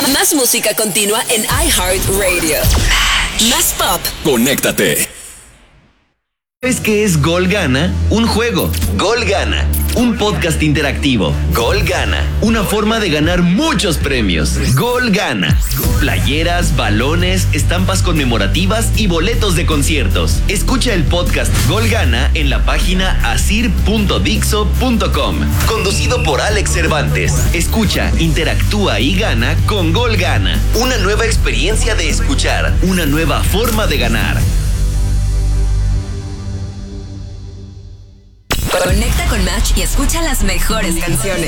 Más música continua en iHeartRadio. Más pop. Conéctate. ¿Sabes qué es Gol Gana? Un juego. Gol Gana. Un podcast interactivo. Gol Gana. Una forma de ganar muchos premios. Gol Gana. Playeras, balones, estampas conmemorativas y boletos de conciertos. Escucha el podcast Gol Gana en la página asir.dixo.com. Conducido por Alex Cervantes. Escucha, interactúa y gana con Gol Gana. Una nueva experiencia de escuchar. Una nueva forma de ganar. Conecta con Match y escucha las mejores canciones.